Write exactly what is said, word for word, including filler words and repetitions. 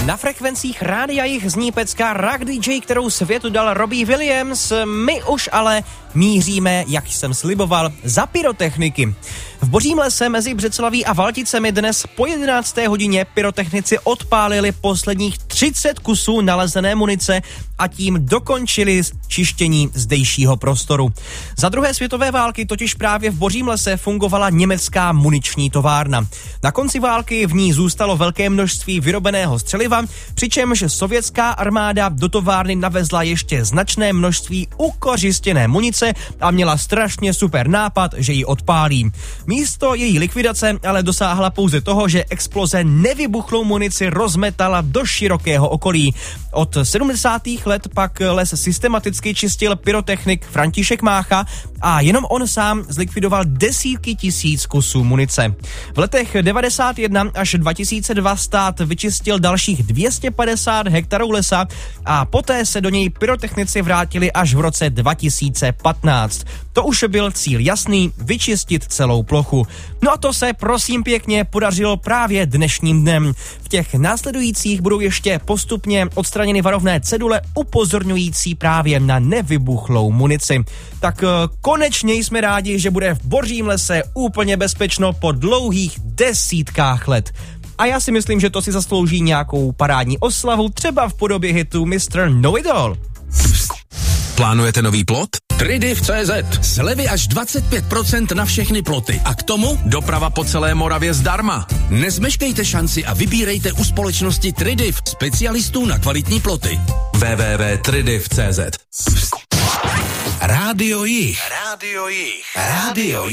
Na frekvencích Rádia Jich zní pecka Rock D J, kterou světu dal Robbie Williams. My už ale míříme, jak jsem sliboval, za pyrotechniky. V Božím lese mezi Břeclaví a Valticemi dnes po jedenácté hodině pyrotechnici odpálili posledních třicet kusů nalezené munice a tím dokončili čištění zdejšího prostoru. Za druhé světové války totiž právě v Božím lese fungovala německá muniční továrna. Na konci války v ní zůstalo velké množství vyrobeného střeliva, přičemž sovětská armáda do továrny navezla ještě značné množství ukořistěné munice a měla strašně super nápad, že ji odpálí. Místo její likvidace ale dosáhla pouze toho, že exploze nevybuchlou munici rozmetala do širokého okolí. Od sedmdesátých let pak les systematicky čistil pyrotechnik František Mácha a jenom on sám zlikvidoval desítky tisíc kusů munice. V letech devadesát jedna až dva tisíce dva stát vyčistil dalších dvě stě padesát hektarů lesa a poté se do něj pyrotechnici vrátili až v roce dva tisíce patnáct. To už byl cíl jasný, vyčistit celou plochu. No a to se prosím pěkně podařilo právě dnešním dnem. V těch následujících budou ještě postupně odstraněny varovné cedule upozorňující právě na nevybuchlou munici. Tak konečně jsme rádi, že bude v Božím lese úplně bezpečno po dlouhých desítkách let. A já si myslím, že to si zaslouží nějakou parádní oslavu, třeba v podobě hitu mister Know It All. Plánujete nový plot? Tridiv tečka cé zet. Slevy až dvacet pět procent na všechny ploty. A k tomu doprava po celé Moravě zdarma. Nezmeškejte šanci a vybírejte u společnosti Tridiv, specialistů na kvalitní ploty. w w w tečka tridiv tečka cé zet. Rádio Jich. Rádio Jich. Rádio